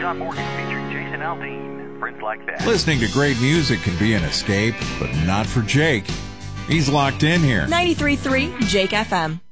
John Morgan featuring Jason Aldean. Friends Like That. Listening to great music can be an escape, but not for Jake. He's locked in here. 93.3 Jake FM.